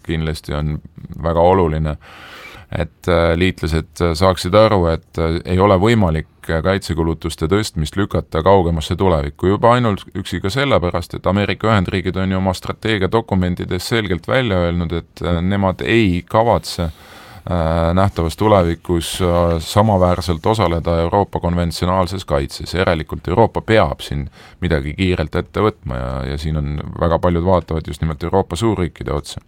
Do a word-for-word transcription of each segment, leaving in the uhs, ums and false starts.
kindlasti on väga oluline, et liitlased saaksid aru, et ei ole võimalik kaitsekulutuste tõstmist lükata kaugemasse tulevikku. Juba ainult üksi ka sellepärast, et Ameerika Ühendriigid on ju oma strateegiadokumentides selgelt välja öelnud, et nemad ei kavatse nähtavas tulevikus samaväärselt osaleda Euroopa konventsionaalses kaitses. Järelikult Euroopa peab siin midagi kiirelt ette võtma ja, ja siin on väga paljud vaatavad just nimelt Euroopa suurriikide otsa.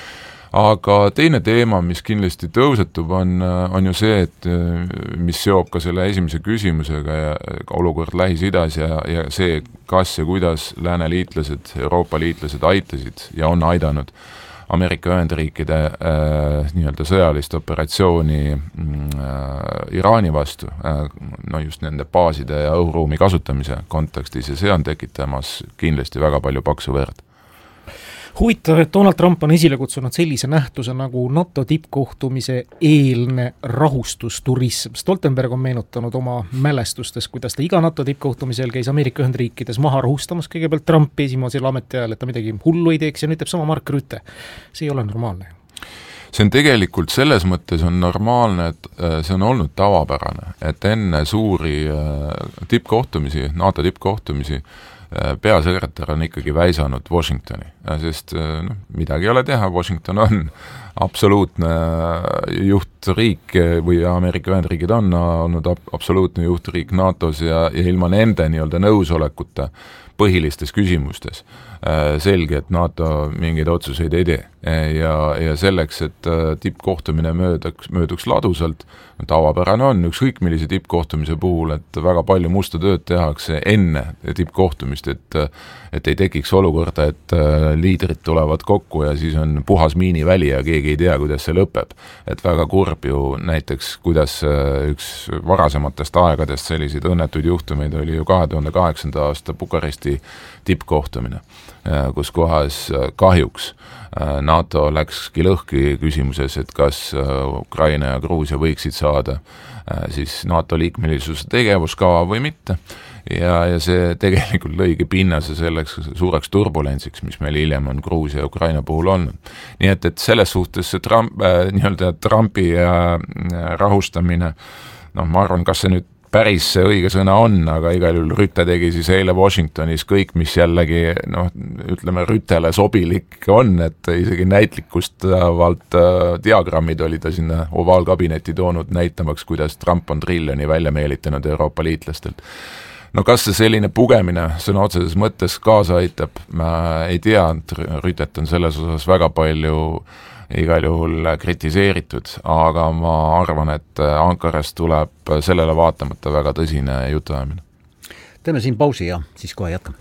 Aga teine teema, mis kindlasti tõusetub, on, on ju see, et mis seob ka selle esimese küsimusega ja olukord Lähis-Idas ja, ja see, kas ja kuidas lääne liitlased, Euroopa liitlased aitasid ja on aidanud Ameerika Ühendriikide äh, nii-öelda sõjalist operatsiooni äh, Iraani vastu, äh, no just nende baaside ja õhuruumi kasutamise kontekstis ja see on tekitamas kindlasti väga palju paksu verd. Huvitav, et Donald Trump on esile kutsunud sellise nähtuse nagu NATO tippkohtumise eelne rahustusturism. Stoltenberg on meenutanud oma mälestustes, kuidas ta iga NATO tippkohtumisel käis Ameerika Ühendriikides maha rahustamas kõigepealt Trumpi esimesel ametiajal, et ta midagi hullu ei teeks ja nüüd teeb sama Mark Rutte. See ei ole normaalne. See on tegelikult selles mõttes on normaalne, et see on olnud tavapärane, et enne suuri tippkohtumisi, NATO tippkohtumisi peasekretär on ikkagi väisanud Washingtoni, sest no, midagi ei ole teha, Washington on absoluutne juhtriik või Ameerika Ühendriigid on olnud absoluutne juhtriik NATOs ja, ja ilma nende nii-öelda nõusolekuta põhilistes küsimustes selge, et NATO mingeid otsuseid ei tee. Ja, ja selleks, et tippkohtumine mööduks, mööduks ladusalt, tavapärane on ükskõik millise tippkohtumise puhul, et väga palju musta tööd tehakse enne tippkohtumist, et, et ei tekiks olukorda, et liidrid tulevad kokku ja siis on puhas miiniväli ja keegi ei tea, kuidas see lõpeb. Et väga kurb ju näiteks, kuidas üks varasematest aegadest selliseid õnnetuid juhtumeid oli ju kahe tuhande kaheksanda aasta Bukaresti tippkohtumine, kus kohas kahjuks NATO läkski lõhki küsimuses, et kas Ukraina ja Gruusia võiksid saada siis NATO liikmelisuse tegevuskava või mitte. Ja, ja see tegelikult lõigi pinnase selleks suureks turbulentsiks, mis meil hiljem on Gruusia ja Ukraina puhul olnud. Nii et, et selles suhtes see Trump, äh, nii-öelda Trumpi äh, rahustamine, noh, ma arvan, kas see nüüd päris see õige sõna on, aga igal juhul Rütte tegi siis eile Washingtonis kõik, mis jällegi, noh, ütleme, Rüttele sobilik on, et isegi näitlikkustavalt diagrammid oli ta sinna ovaalkabinetti toonud näitamaks, kuidas Trump on triljoni välja meelitanud Euroopa liitlastelt. No kas see selline pugemine sõna otseses mõttes kaasa aitab, ma ei tea, Rütet on selles osas väga palju igal juhul kritiseeritud, aga ma arvan, et Ankarast tuleb sellele vaatamata väga tõsine jutuajamine. Teeme siin pausi ja siis kohe jätkame.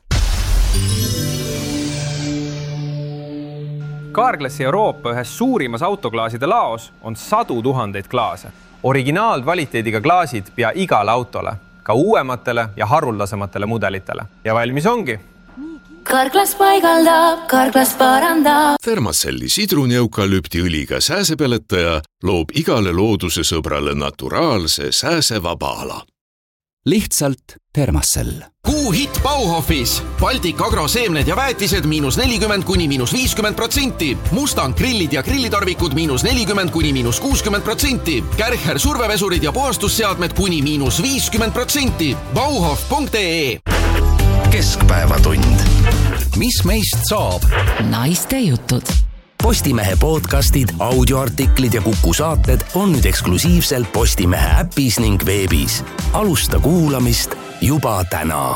Carglassi Euroopa ühes suurimas autoklaaside laos on sadu tuhandeid klaase. Originaalkvaliteediga klaasid pea igale autole, ka uuematele ja haruldasematele mudelitele. Ja valmis ongi. Carglass paigaldab, Carglass parandab. Thermacelli sidruneukalüpti õliga sääsepeletaja loob igale looduse sõbrale naturaalse sääsevaba ala. Lihtsalt Thermacell. Kuu hit Bauhofis. Baltic Agro seemned ja väetised miinus nelikümmend kuni miinus viiskümmend protsenti. Mustang grillid ja grillitarvikud miinus nelikümmend kuni miinus kuuskümmend protsenti. Kärcher survevesurid ja puhastusseadmed kuni miinus viiskümmend protsenti. Bauhof punkt ee. Keskpäevatund. Mis meist saab? Naiste jutud. Postimehe podcastid, audioartiklid ja Kuku saated on nüüd eksklusiivselt Postimehe äpis ning veebis. Alusta kuulamist juba täna.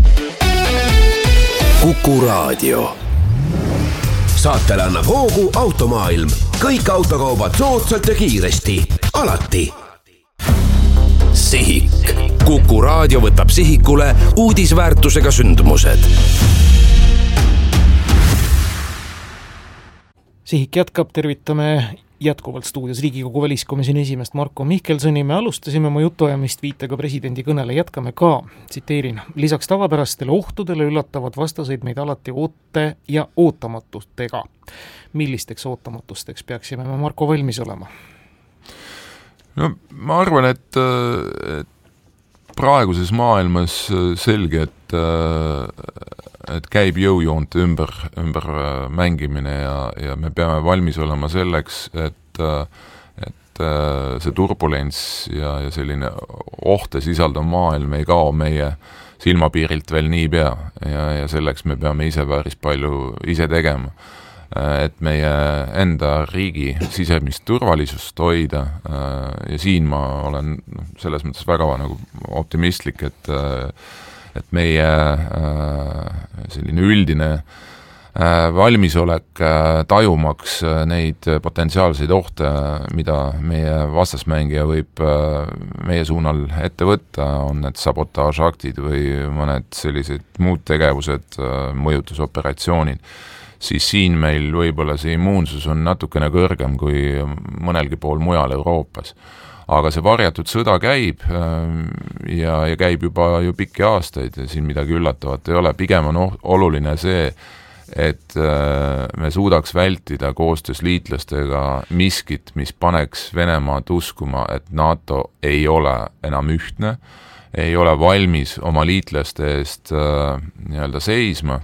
Kuku Raadio. Saatele annab hoogu Automaailm. Kõik autokaubad soodsalt ja kiiresti. Alati. Sihik. Kuku Raadio võtab sihikule uudisväärtusega sündmused. Sihik jätkab, tervitame jätkuvalt stuudios Riigikogu väliskomisjoni esimest Marko Mihkelsoni. Me alustasime oma jutuajamist viitega presidendi kõnele, jätkame ka, tsiteerin, lisaks tavapärastele ohtudele üllatavad vastaseid meid alati oote ja ootamatustega. Millisteks ootamatusteks peaksime me Marko valmis olema? No ma arvan, et, et praeguses maailmas selge, et et käib jõujoonte ümber, ümber mängimine ja, ja me peame valmis olema selleks, et, et see turbulents ja, ja selline ohte sisaldav maailm ei kao meie silmapiirilt veel niipea ja, ja selleks me peame ise päris palju ise tegema, et meie enda riigi sisemist turvalisust hoida ja siin ma olen selles mõttes väga nagu optimistlik, et et meie selline üldine valmisolek tajumaks neid potentsiaalseid ohte, mida meie vastasmängija võib meie suunal ette võtta, on need sabotaažaktid või mõned sellised muud tegevused, mõjutusoperatsioonid, siis siin meil võib-olla see immuunsus on natukene kõrgem kui mõnelgi pool mujal Euroopas. Aga see varjatud sõda käib ja, ja käib juba ju pikki aastaid ja siin midagi üllatavat ei ole. Pigem on oluline see, et me suudaks vältida koostöös liitlastega miskit, mis paneks Venemaad uskuma, et NATO ei ole enam ühtne, ei ole valmis oma liitlaste eest nii-öelda seisma,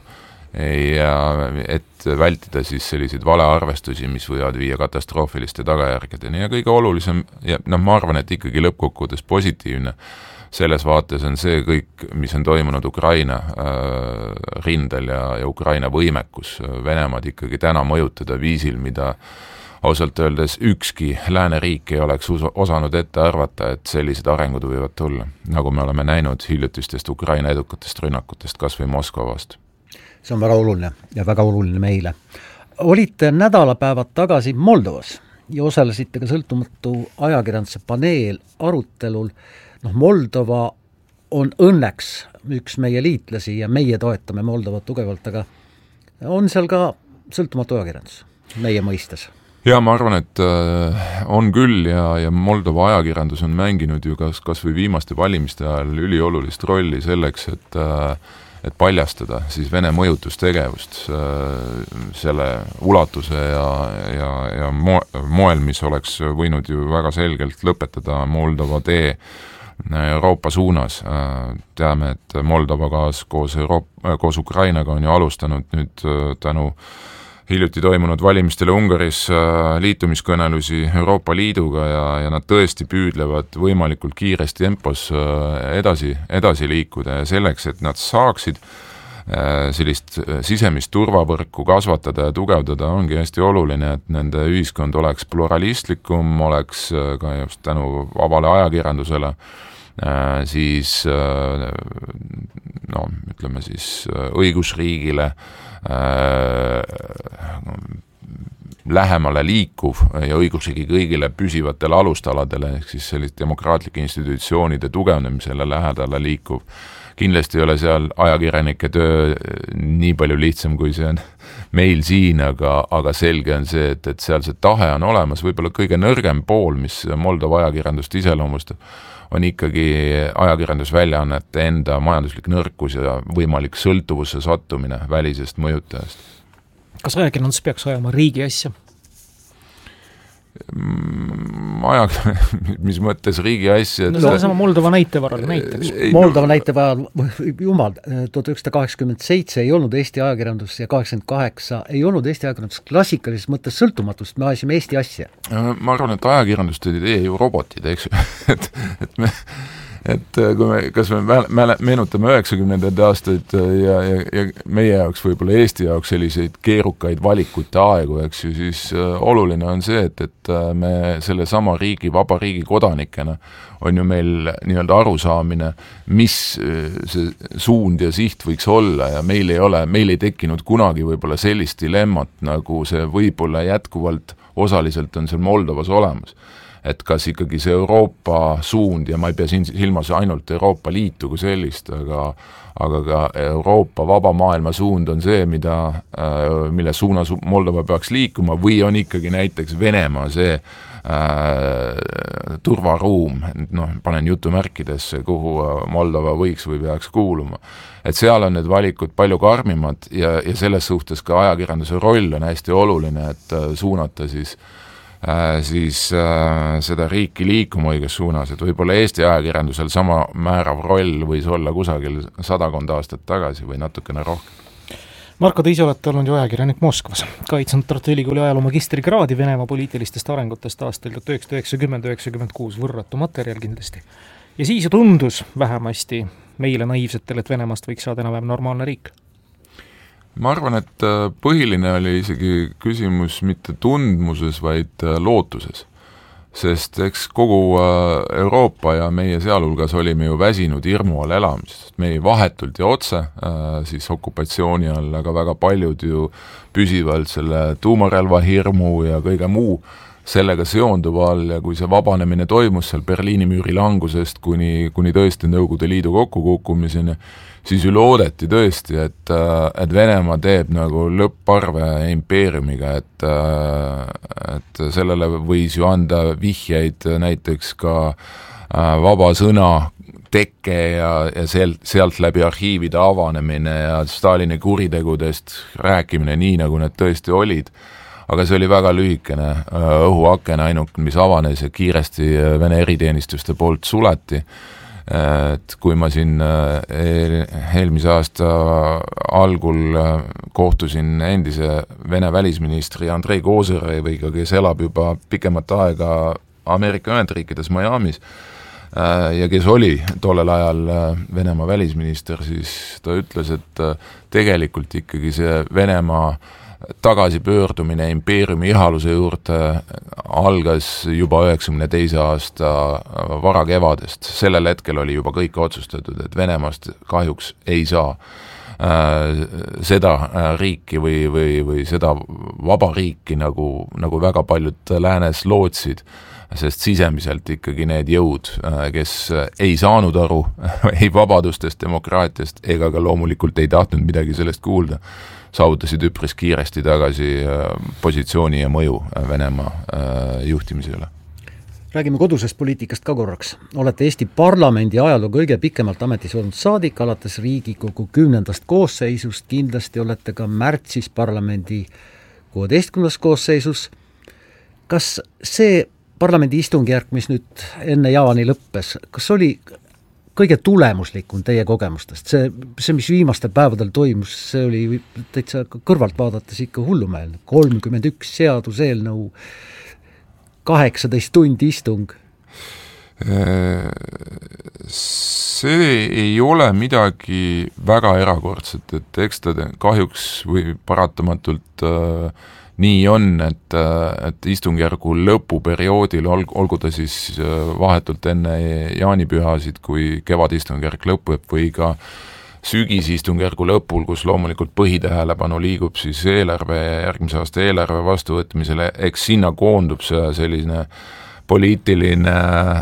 ja et vältida siis selliseid valearvestusi, mis võivad viia katastroofiliste tagajärgedeni ja kõige olulisem, ja noh, ma arvan, et ikkagi lõppkokkuvõttes positiivne selles vaates on see kõik, mis on toimunud Ukraina äh, rindel ja, ja Ukraina võimekus Venemaad ikkagi täna mõjutada viisil, mida ausalt öeldes ükski lääneriik ei oleks osanud ette arvata, et sellised arengud võivad tulla, nagu me oleme näinud hiljutistest Ukraina edukatest rünnakutest kas või Moskva vastu. See on väga oluline ja väga oluline meile. Olite nädalapäevad tagasi Moldovas ja osalesite ka sõltumatu ajakirjanduse paneel arutelul. Noh, Moldova on õnneks üks meie liitlasi ja meie toetame Moldovat tugevalt, aga on seal ka sõltumatu ajakirjandus meie mõistes? Ja ma arvan, et on küll ja, ja Moldova ajakirjandus on mänginud ju kas, kas või viimaste valimiste ajal üliolulist rolli selleks, et et paljastada siis Vene mõjutustegevust selle ulatuse ja, ja, ja moel, mis oleks võinud ju väga selgelt lõpetada Moldova tee Euroopa suunas. Teame, et Moldova kaas koos, Euroopa, koos Ukrainaga on ju alustanud nüüd tänu hiljuti toimunud valimistele Ungaris liitumiskõnelusi Euroopa Liiduga ja, ja nad tõesti püüdlevad võimalikult kiiresti tempos edasi, edasi liikuda ja selleks, et nad saaksid sellist sisemist turvavõrku kasvatada ja tugevdada, ongi hästi oluline, et nende ühiskond oleks pluralistlikum, oleks ka just tänu vabale ajakirjandusele, siis no, ütleme siis õigusriigile lähemale liikuv ja õigusriigi kõigile püsivatele alustaladele ehk siis sellist demokraatlike institutsioonide tugevnemisele lähedale liikuv. Kindlasti ei ole seal ajakirjanike töö nii palju lihtsam, kui see on meil siin, aga, aga selge on see, et, et seal see tahe on olemas, võib-olla kõige nõrgem pool, mis Moldova ajakirjandust iseloomustab, on ikkagi ajakirjandusväljaannete enda majanduslik nõrkus ja võimalik sõltuvusse sattumine välisest mõjutajast. Kas ajakirjandus peaks ajama riigi asja? Aja, mis mõttes riigi asja? No, see on sama Moldova näite varal näite. Moldova näite varal, jumal, tuhat üheksasada kaheksakümmend seitse ei olnud Eesti ajakirjandus ja kaheksakümmend kaheksa ei olnud Eesti ajakirjandus klassikalises mõttes sõltumatust, me ajasime Eesti asja. Ma arvan, et ajakirjandust ei ju robotid, eks ju, et, et me et kui me, kas me mäle, meenutame üheksakümnendaid aastaid ja, ja, ja meie jaoks võib-olla Eesti jaoks selliseid keerukaid valikute aegu, eks ju, siis oluline on see, et, et me selle sama riigi, vaba riigi kodanikena on ju meil nii-öelda arusaamine, mis see suund ja siht võiks olla ja meil ei ole, meil ei tekkinud kunagi võib-olla sellist dilemmat, nagu see võib-olla jätkuvalt osaliselt on seal Moldovas olemas. Et kas ikkagi see Euroopa suund, ja ma ei pea siin silmas ainult Euroopa Liitu kui sellist, aga, aga ka Euroopa vaba maailma suund on see, mida, mille suunas Moldova peaks liikuma, või on ikkagi näiteks Venemaa see äh, turvaruum, noh, panen jutumärkidesse, kuhu Moldova võiks või peaks kuuluma. Et seal on need valikud palju karmimad ja, ja selles suhtes ka ajakirjanduse roll on hästi oluline, et suunata siis siis seda riiki liikuma õiges suunas, et võib-olla Eesti ajakirjandusel sama määrav roll võis olla kusagil sadakond aastat tagasi või natukene rohkem. Marko, te ise olete olnud ju ajakirjanik Moskvas, kaitsnud Tartu Ülikooli ajaloo magistrikraadi Venemaa poliitilistest arengutest aastal tuhat üheksasada üheksakümmend üheksakümmend kuus, võrratu materjal kindlasti. Ja siis tundus vähemasti meile naiivsetele, et Venemaast võiks saada enam-vähem normaalne riik. Ma arvan, et põhiline oli isegi küsimus mitte tundmuses, vaid lootuses. Sest eks kogu Euroopa ja meie sealhulgas olime ju väsinud hirmu all elamisest. Me ei vahetult ja otse siis okupatsiooni all, aga väga paljud ju püsivalt selle tuumarelva hirmu ja kõige muu sellega seonduva all, ja kui see vabanemine toimus seal Berliini müüri langusest kuni, kuni tõesti Nõukogude Liidu kokkukukkumiseni, siis ju loodeti tõesti, et, et Venemaa teeb nagu lõpparve impeeriumiga, et, et sellele võis ju anda vihjeid näiteks ka vaba sõna tekke ja, ja sealt, sealt läbi arhiivide avanemine ja Stalini kuritegudest rääkimine nii, nagu need tõesti olid. Aga see oli väga lühikene õhuaken ainult, mis avanes ja kiiresti Vene eriteenistuste poolt suleti. Et kui ma siin eelmise aasta algul kohtusin endise Vene välisministri Andrei Kozereviga, kes elab juba pikemat aega Ameerika Ühendriikides Miamis ja kes oli tollel ajal Venemaa välisminister, siis ta ütles, et tegelikult ikkagi see Venemaa tagasipöördumine impeeriumi ihaluse juurde algas juba üheksakümne teise aasta varakevadest. Sellel hetkel oli juba kõik otsustatud, et Venemaast kahjuks ei saa seda riiki või, või, või seda vaba riiki, nagu, nagu väga paljud läänes lootsid, sest sisemiselt ikkagi need jõud, kes ei saanud aru ei vabadustest, demokraatiast ega ka loomulikult ei tahtnud midagi sellest kuulda, saavutasid üpris kiiresti tagasi positsiooni ja mõju Venemaa juhtimise üle. Räägime kodusest poliitikast ka korraks. Olete Eesti parlamendi ajaloo kõige pikemalt ametis olnud saadik, alates Riigikogu kümnendast koosseisust, kindlasti olete ka märtsis parlamendi kuueteistkümnendas koosseisus. Kas see parlamendi istungjärk, mis nüüd enne jaani lõppes, kas oli kõige tulemuslikum teie kogemustest? See, see, mis viimastel päevadel toimus, see oli täitsa kõrvalt vaadates ikka hullumeelne. kolmkümmend üks seaduseelnõu, kaheksateist tundi istung. See ei ole midagi väga erakordset, et eks ta kahjuks või paratamatult äh, nii on, et, et istungjärgu lõpuperioodil, olgu ta siis vahetult enne jaanipühasid, kui kevadistungjärg lõpeb, või ka sügisistungjärgu lõpul, kus loomulikult põhitähelepanu liigub siis eelarve, järgmise aasta eelarve vastuvõtmisele, eks sinna koondub see selline poliitiline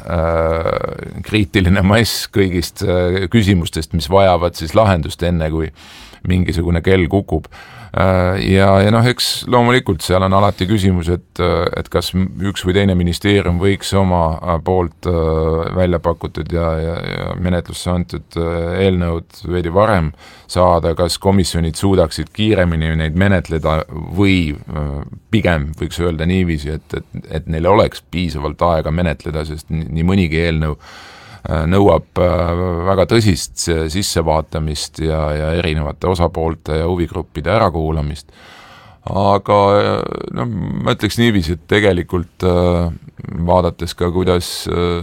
äh, kriitiline mass kõigist äh, küsimustest, mis vajavad siis lahendust enne, kui mingisugune kell kukub. Ja, ja noh, eks loomulikult seal on alati küsimus, et, et kas üks või teine ministeerium võiks oma poolt välja pakutud ja, ja, ja menetlusse antud eelnõud veidi varem saada, kas komisjonid suudaksid kiiremini neid menetleda või pigem võiks öelda niiviisi, et, et, et neil oleks piisavalt aega menetleda, sest nii mõnigi eelnõu nõuab väga tõsist sissevaatamist ja, ja erinevate osapoolte ja huvigruppide ärakuulamist. Aga no, ma ütleks niiviisi, et tegelikult vaadates ka, kuidas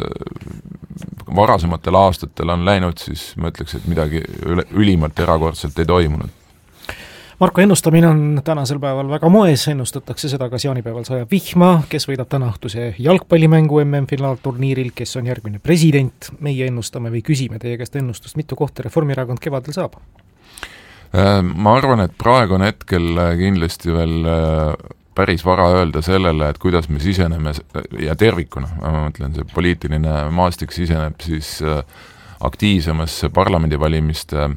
varasematel aastatel on läinud, siis ma ütleks, et midagi ülimalt erakordselt ei toimunud. Marko, ennustamine on tänasel päeval väga moes, ennustatakse seda, kas jaanipäeval sajab vihma, kes võidab täna õhtuse jalgpallimängu M M-finaalturniiril, kes on järgmine president. Meie ennustame või küsime teie käest ennustust, mitu kohta Reformierakond kevadel saab? Ma arvan, et praegu on hetkel kindlasti veel päris vara öelda sellele, et kuidas me siseneme ja tervikuna, ma mõtlen, see poliitiline maastik siseneb siis aktiivsemasse parlamendivalimiste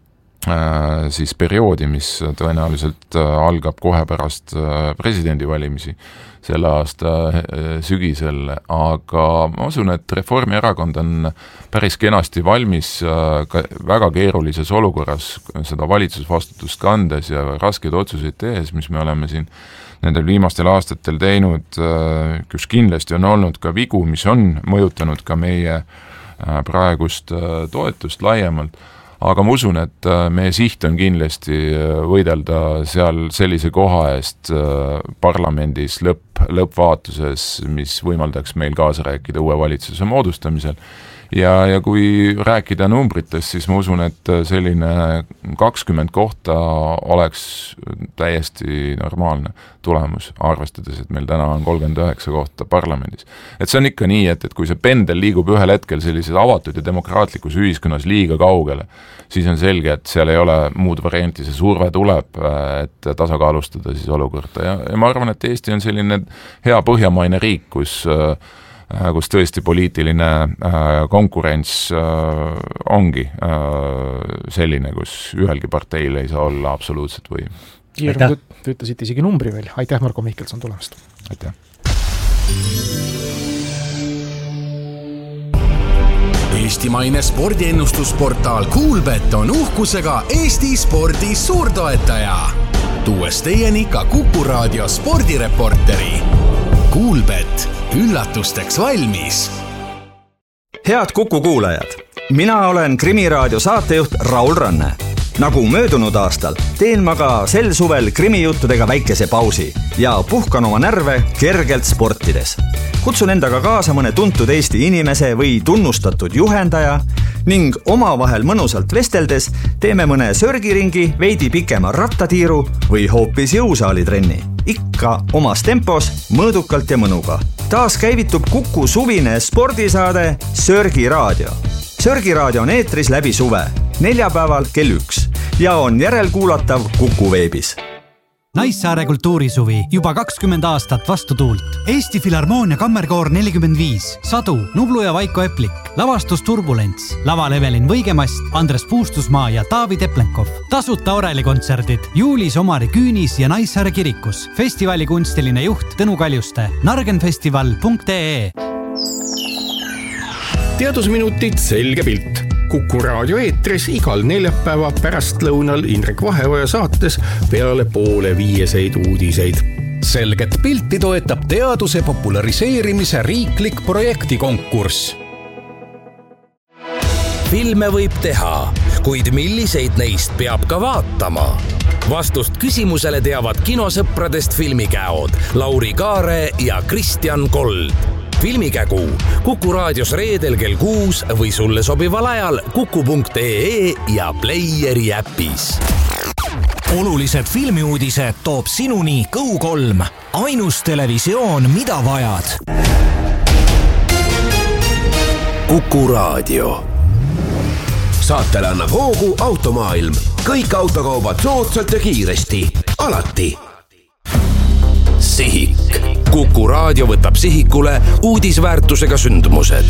siis perioodi, mis tõenäoliselt algab kohe pärast presidendivalimisi selle aasta sügisel, aga ma usun, et Reformierakond on päris kenasti valmis ka väga keerulises olukorras seda valitsusvastutust kandes ja raskeid otsuseid tehes, mis me oleme siin nendel viimastel aastatel teinud, kus kindlasti on olnud ka vigu, mis on mõjutanud ka meie praegust toetust laiemalt, aga ma usun, et meie siht on kindlasti võidelda seal sellise koha eest parlamendis lõpp, lõppvaatuses, mis võimaldaks meil kaasa rääkida uue valitsuse moodustamisel. Ja, ja kui rääkida numbritest, siis ma usun, et selline kakskümmend kohta oleks täiesti normaalne tulemus, arvestades, et meil täna on kolmkümmend üheksa kohta parlamendis. Et see on ikka nii, et, et kui see pendel liigub ühel hetkel sellises avatud ja demokraatlikus ühiskonnas liiga kaugele, siis on selge, et seal ei ole muud varianti, see surve tuleb, et tasakaalustada siis olukorda. Ja, ja ma arvan, et Eesti on selline hea põhjamaine riik, kus kus tõesti poliitiline konkurents ongi selline, kus ühelgi parteil ei saa olla absoluutset võim. Ilm, te ütlesite isegi numbri veel. Aitäh, Marko Mihkelson, tulemast. Aitäh. Eestimaine spordiennustusportaal Kuulbet on uhkusega Eesti spordi suurtoetaja. Tuues teieni ka Kuku Raadio spordireporteri. Kuulbet, üllatusteks valmis. Head Kuku kuulajad, mina olen Krimiraadio saatejuht Raul Ranne. Nagu möödunud aastal, teen ma ka sel suvel krimijuttudega väikese pausi ja puhkan oma närve kergelt sportides. Kutsun endaga kaasa mõne tuntud Eesti inimese või tunnustatud juhendaja ning omavahel mõnusalt vesteldes teeme mõne sörgiringi, veidi pikema rattatiiru või hoopis jõusaalitrenni. Ikka omas tempos, mõõdukalt ja mõnuga. Taas käivitub Kuku suvine spordisaade Sörgiraadio. Sörgiraadio on eetris läbi suve, neljapäeval kell üks ja on järelkuulatav Kuku veebis. Naissaare kultuurisuvi juba kakskümmend aastat vastu tuult. Eesti Filharmoonia kammerkoor nelikümmend viis, Sadu, Nublu ja Vaiko Eplik, lavastus Turbulents, laval Evelin Võigemast, Andres Puustusmaa ja Taavi Teplenkov. Tasuta orelikontserdid juulis Omari Küünis ja Naissaare kirikus. Festivali kunstiline juht Tõnu Kaljuste. nargenfestival punkt ee. Teadusminutid selge pilt. Kuku Raadio eetris igal neljapäeva pärastlõunal Indrek Vaheoja saates peale poole viieseid uudiseid. Selget pilti toetab teaduse populariseerimise riiklik projektikonkurss. Filme võib teha, kuid milliseid neist peab ka vaatama? Vastust küsimusele teavad kinosõpradest filmikäod Lauri Kaare ja Kristjan Kold. Filmikägu Kuku Raadios reedel kell kuus või sulle sobival ajal kuku punkt ee ja Playeri äpis. Olulised filmiuudised toob sinuni Go kolm. Ainus televisioon, mida vajad. Kuku Raadio. Saatele annab hoogu Automaailm. Kõik autokaubad soodsalt ja kiiresti. Alati. Sihik. Kuku Raadio võtab sihikule uudisväärtusega sündmused.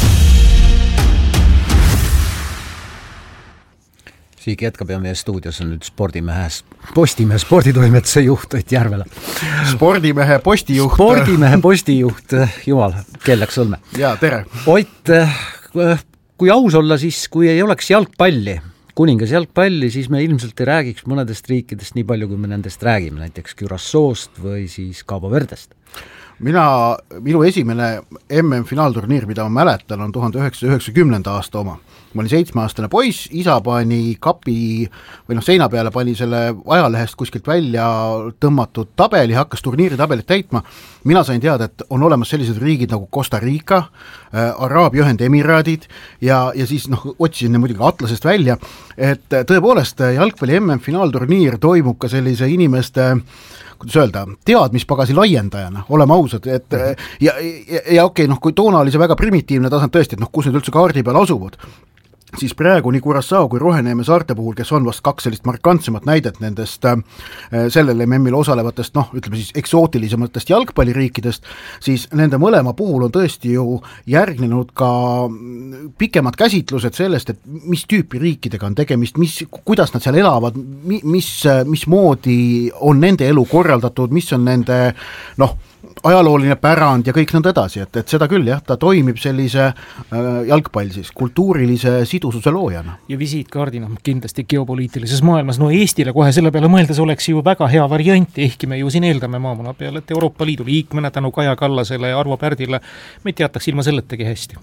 Sihik jätkab ja meie stuudios on nüüd spordimehe, Postimehe sporditoimetuse juht Ott Järvela. Spordimehe postijuht. Spordimehe postijuht, jumal, kell läks õlme. Ja, tere. Ott, kui aus olla, siis kui ei oleks jalgpalli, kuningas jalgpalli, siis me ilmselt ei räägiks mõnedest riikidest nii palju, kui me nendest räägime, näiteks Curaçaost või siis Cabo Verdest. Mina, minu esimene M M-finaalturniir, mida ma mäletan, on tuhande üheksasaja üheksakümnenda aasta oma. Ma olin seitsmeaastane poiss, isa pani kapi või noh, seina peale pani selle ajalehest kuskilt välja tõmmatud tabeli, hakkas turniiri tabelit täitma. Mina sain teada, et on olemas sellised riigid nagu Costa Rica, äh, Araabia Ühendemiraadid ja, ja siis noh, otsisin ne muidugi atlasest välja, et tõepoolest jalgpalli M M-finaalturniir toimub ka sellise inimeste kuidas öelda, teadmispagasi laiendajana, oleme ausad, et ja, ja, ja okei, okay, noh, kui toona oli see väga primitiivne tasand tõesti, et noh, kus need üldse kaardi peal asuvad, siis praegu nii Curaçao kui Roheneeme saarte puhul, kes on vast kaks sellist markantsemat näidet nendest äh, sellel M M-il osalevatest, noh, ütleme siis eksootilisematest jalgpalliriikidest, siis nende mõlema puhul on tõesti ju järgnenud ka pikemad käsitlused sellest, et mis tüüpi riikidega on tegemist, mis, kuidas nad seal elavad, mis, mis moodi on nende elu korraldatud, mis on nende, noh, ajalooline pärand ja kõik nõnda edasi, et, et seda küll jah, ta toimib sellise äh, jalgpall siis, kultuurilise sidu sidususe loojana. ja visiitkaardina kindlasti geopoliitilises maailmas, no Eestile kohe selle peale mõeldes oleks ju väga hea variant, ehkki me ju siin eeldame maamuna peale, et Euroopa Liidu liikmena tänu Kaja Kallasele ja Arvo Pärdile meid teataks ilma selletagi hästi.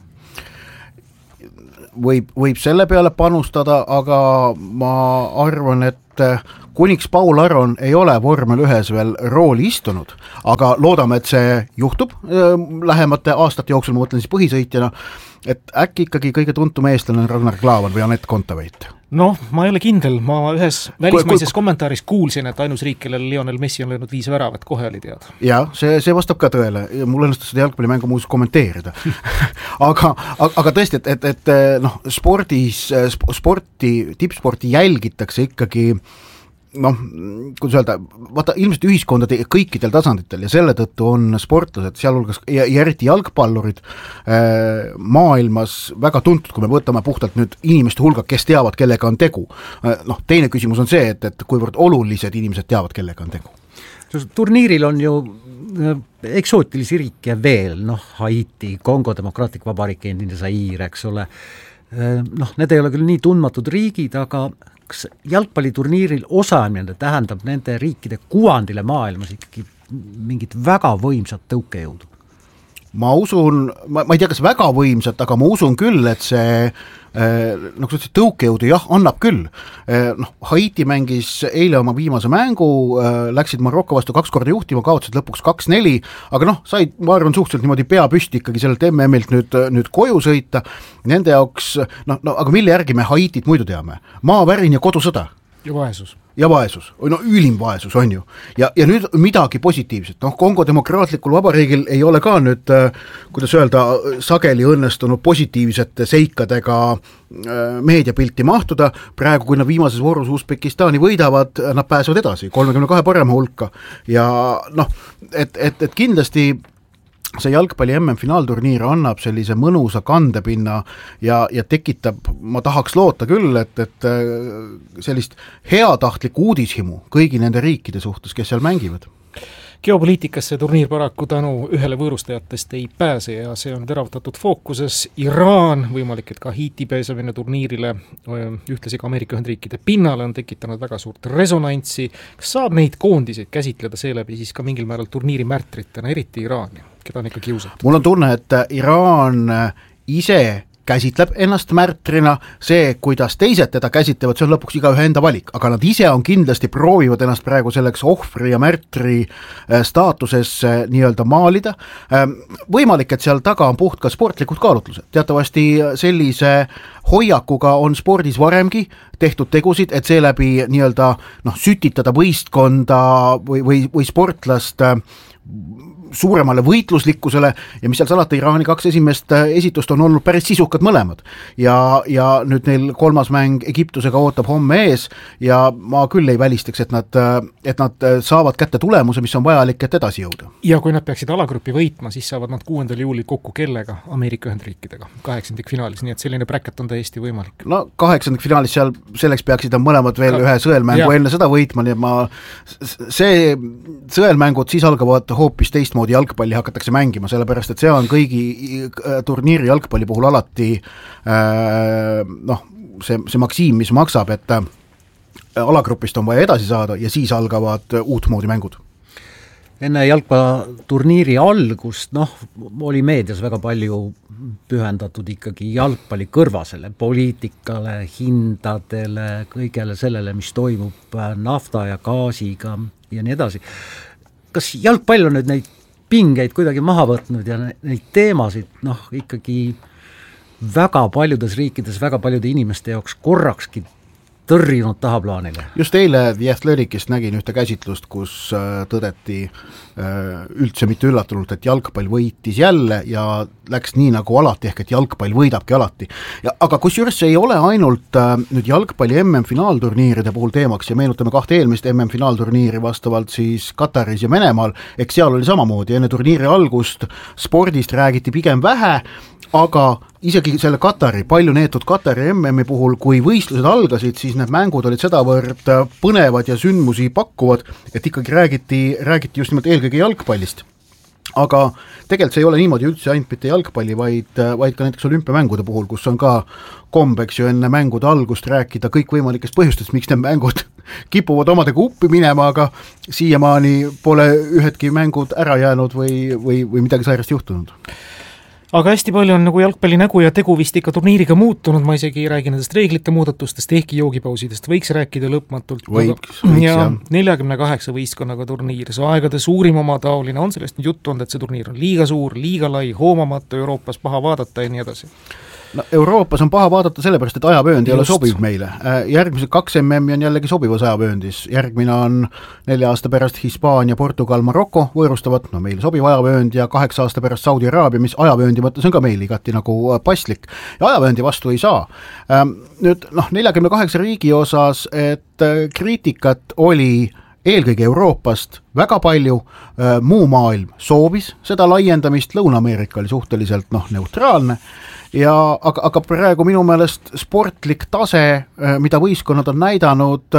Võib, võib selle peale panustada, aga ma arvan, et kuniks Paul Aron ei ole vormel ühes veel rooli istunud, aga loodame, et see juhtub lähemate aastate jooksul, ma mõtlen siis põhisõitjana, et äkki ikkagi kõige tuntum eestlane on Ragnar Klavan või Anett Kontaveit? Noh, ma ei ole kindel, ma ühes välismaises kui, kui... kommentaaris kuulsin, et ainus riik, kellel Lionel Messi on löönud viis väravat, kohe oli teada. Jaa, see, see vastab ka tõele, mul õnnestus seda jalgpallimängu muuseas kommenteerida. aga, aga, aga tõesti, et, et, et noh, spordis, sporti, tippsporti jälgitakse ikkagi noh, kuidas öelda, vaata ilmselt ühiskondade kõikidel tasanditel ja selle tõttu on sportlased, sealhulgas ja, ja eriti jalgpallurid äh, maailmas väga tuntud, kui me võtame puhtalt nüüd inimeste hulga, kes teavad, kellega on tegu. Äh, noh, teine küsimus on see, et, et kuivõrd olulised inimesed teavad, kellega on tegu. Turniiril on ju eksootilisi riike veel, noh, Haiti, Kongo Demokraatlik Vabariik, endine Zaire, eks ole. Noh, need ei ole küll nii tundmatud riigid, aga kas jalgpalliturniiril osaamine tähendab nende riikide kuvandile maailmas ikkagi mingit väga võimsat tõukejõudu? Ma usun, ma, ma ei tea, kas väga võimsat, aga ma usun küll, et see noh, see tõukejõudu jah, annab küll. Noh, Haiti mängis eile oma viimase mängu, läksid Marokko vastu kaks korda juhtima, kaotasid lõpuks kaks neli, aga noh, said, ma arvan, suhteliselt niimoodi pea püsti ikkagi sellelt M M-ilt nüüd, nüüd koju sõita. Nende jaoks, noh, no, aga mille järgi me Haitit muidu teame? Maavärin ja kodusõda. Ja vaesus. Ja vaesus, no ülim vaesus on ju. Ja, ja nüüd midagi positiivset, noh Kongo Demokraatlikul Vabariigil ei ole ka nüüd, kuidas öelda, sageli õnnestunud positiivsete seikadega meediapilti mahtuda, praegu kui nad viimases voorus Usbekistani võidavad, nad pääsevad edasi, kolmekümne kahe parema hulka ja noh, et, et, et kindlasti see jalgpalli M M-finaalturniir annab sellise mõnusa kandepinna ja, ja tekitab, ma tahaks loota küll, et, et sellist heatahtlikku uudishimu kõigi nende riikide suhtes, kes seal mängivad. Geopoliitikasse turniir paraku tänu ühele võõrustajatest ei pääse ja see on teravtatud fookuses. Iraan, võimalik, et ka Haiti pääsemine turniirile, ühtlasi ka Ameerika Ühendriikide pinnale on tekitanud väga suurt resonantsi. Kas saab neid koondiseid käsitleda seeläbi siis ka mingil määral turniiri märtritena, eriti Iraani, keda on ikka kiusatud? Mul on tunne, et Iraan ise käsitleb ennast märtrina, see, kuidas teised teda käsitlevad, see on lõpuks igaühe enda valik, aga nad ise on kindlasti proovivad ennast praegu selleks ohvri ja märtri staatuses nii-öelda maalida. Võimalik, et seal taga on puht ka sportlikud kaalutlused. Teatavasti sellise hoiakuga on spordis varemgi tehtud tegusid, et seeläbi nii-öelda noh, sütitada võistkonda või, või, või sportlast suuremale võitluslikkusele ja mis seal salata, Iraani kaks esimest esitust on olnud päris sisukad mõlemad. Ja, ja nüüd neil kolmas mäng Egiptusega ootab homme ees ja ma küll ei välistaks, et nad, et nad saavad kätte tulemuse, mis on vajalik, et edasi jõuda. Ja kui nad peaksid alagrupi võitma, siis saavad nad kuuendal juulil kokku kellega Ameerika Ühendriikidega kaheksandik finaalis, nii et selline bracket on täiesti võimalik. No kaheksandik finaalis seal selleks peaksid on mõlemad veel ka ühe sõelmängu ja enne seda võitma, nii et ma see sõelmängud siis algavad hoopis teistmoodi jalgpalli hakatakse mängima, sellepärast, et see on kõigi turniiri jalgpalli puhul alati noh, see, see maksiim, mis maksab, et alagrupist on vaja edasi saada ja siis algavad uutmoodi mängud. Enne jalgpalliturniiri algust, noh, oli meedias väga palju pühendatud ikkagi jalgpalli kõrvasele, poliitikale, hindadele, kõigele sellele, mis toimub nafta ja gaasiga ja nii edasi. Kas jalgpall on nüüd neid pingeid kuidagi maha võtnud ja neid teemasid noh, ikkagi väga paljudes riikides, väga paljude inimeste jaoks korrakski tõrjunud tahaplaanile? Just eile The Athleticist nägin ühte käsitlust, kus tõdeti üldse mitte üllatunult, et jalgpall võitis jälle ja läks nii nagu alati, ehk et jalgpall võidabki alati. Ja, aga kusjuures see ei ole ainult nüüd jalgpalli M M-finaalturniiride puhul teemaks ja meenutame kahte eelmist M M-finaalturniiri vastavalt siis Kataris ja Venemaal, eks seal oli samamoodi, enne turniiri algust spordist räägiti pigem vähe, aga isegi selle Katari, palju neetud Katari M M-i puhul, kui võistlused algasid, siis need mängud olid sedavõrd põnevad ja sündmusi pakkuvad, et ikkagi räägiti, räägiti just nimelt eelkõige jalgpallist. aga tegelikult see ei ole niimoodi üldse ainult mitte jalgpalli, vaid, vaid ka näiteks olümpiamängude puhul, kus on ka kombeks ju enne mängude algust rääkida kõikvõimalikest põhjustest, miks need mängud kipuvad omadega uppi minema, aga siiamaani pole ühedki mängud ära jäänud või, või, või midagi säärast juhtunud. Aga hästi palju on nagu jalgpalli nägu ja tegu vist ikka turniiriga muutunud, ma isegi ei räägi nendest reeglite muudatustest, ehkki joogipausidest võiks rääkida lõpmatult. Võiks, võiks ja jah. neljakümne kaheksa võistkonnaga turniir, see aegade suurim oma taoline, on sellest nüüd juttu olnud, et see turniir on liiga suur, liiga lai, hoomamatu, Euroopas paha vaadata ja nii edasi. No, Euroopas on paha vaadata sellepärast, et ajavöönd ei ole sobiv meile. Järgmised kaks M M-i on jällegi sobivas ajavööndis. Järgmine on nelja aasta pärast Hispaania, Portugal, Marokko võõrustavad, no meile sobiv ajavöönd ja kaheksa aasta pärast Saudi Araabia, mis ajavööndi mõttes on ka meil igati nagu paslik. Ja ajavööndi vastu ei saa. Nüüd noh, neljakümne kaheksa riigi osas, et kriitikat oli eelkõige Euroopast väga palju, muu maailm soovis seda laiendamist, Lõuna-Ameerika oli suhteliselt noh, neutraalne, ja aga, aga praegu minu meelest sportlik tase, mida võistkonnad on näidanud,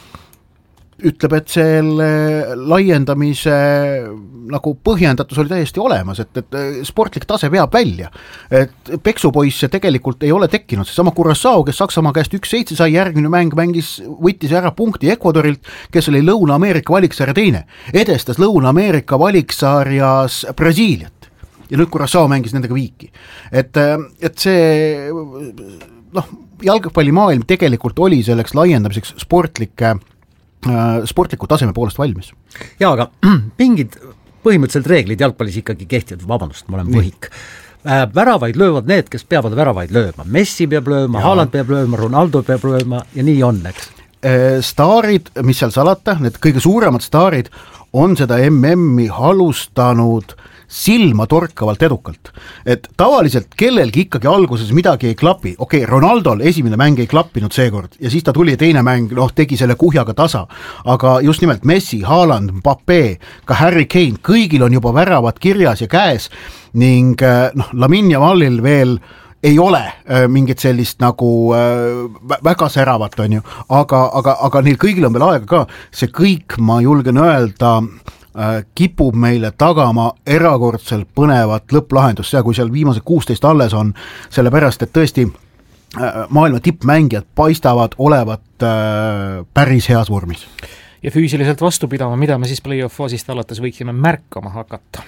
ütleb, et selle laiendamise nagu põhjendatus oli täiesti olemas, et, et sportlik tase veab välja. Et peksupoisse tegelikult ei ole tekkinud, see sama Curaçao, kes Saksamaa käest üks seitse sai, järgmine mäng mängis, võttis ära punkti Ecuadorilt, kes oli Lõuna-Ameerika valiksarja teine, edestas Lõuna-Ameerika valiksarjas Brasiiliat. Ja nüüd Curaçao mängis nendega viiki. Et, et see noh, jalgpallimaailm tegelikult oli selleks laiendamiseks sportlike, sportliku taseme poolest valmis. Jaa, aga mingid põhimõtteliselt reeglid jalgpallis ikkagi kehtivad, vabandust, ma olen võhik. Väravaid löövad need, kes peavad väravaid lööma. Messi peab lööma, Haaland peab lööma, Ronaldo peab lööma ja nii on, eks. Staarid, mis seal salata, need kõige suuremad staarid on seda M M-i halustanud silma torkavalt edukalt. Et tavaliselt kellelgi ikkagi alguses midagi ei klapi. Okei, okay, Ronaldol esimene mäng ei klappinud seekord ja siis ta tuli teine mäng, noh, tegi selle kuhjaga tasa. Aga just nimelt Messi, Haaland, Mbappé, ka Harry Kane, kõigil on juba väravad kirjas ja käes ning noh, Lamin Yamalil veel ei ole äh, mingit sellist nagu äh, väga säravat, on ju, aga, aga, aga neil kõigil on veel aega ka. See kõik, ma julgen öelda, kipub meile tagama erakordselt põnevat lõpplahendust, see, kui seal viimased kuusteist alles on, sellepärast, et tõesti maailma tippmängijad paistavad olevat päris heas vormis. Ja füüsiliselt vastu pidama, mida me siis play-off faasist alates võiksime märkama hakata?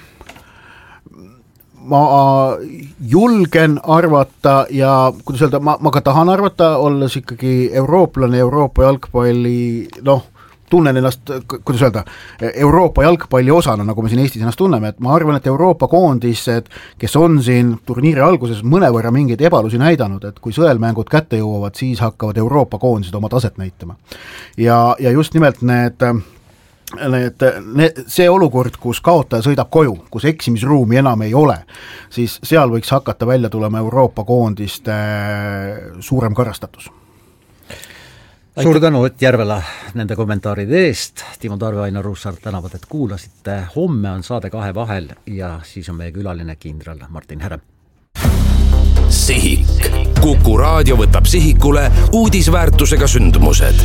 Ma julgen arvata ja kuidas öelda, ma, ma ka tahan arvata, olles ikkagi eurooplane, Euroopa jalgpalli, noh, tunnen ennast, kuidas öelda, Euroopa jalgpalli osana, nagu me siin Eestis ennast tunneme, et ma arvan, et Euroopa koondised, kes on siin turniiri alguses mõnevõrra mingeid ebalusi näidanud, et kui sõelmängud kätte jõuavad, siis hakkavad Euroopa koondised oma taset näitama. Ja, ja just nimelt need, need, need, see olukord, kus kaotaja sõidab koju, kus eksimisruumi enam ei ole, siis seal võiks hakata välja tulema Euroopa koondiste suurem karastatus. Suur tänu Ott Järvela nende kommentaaride eest. Timo Tarve, Ainar Ruussaar tänavad, et kuulasite. Homme on saade kahe vahel ja siis on meie külaline kindral Martin Herem. Sihik. Kuku raadio võtab sihikule uudisväärtusega sündmused.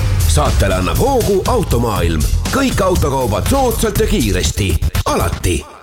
Saatele annab hoogu Automaailm. Kõik autokaubad soodsalt ja kiiresti. Alati.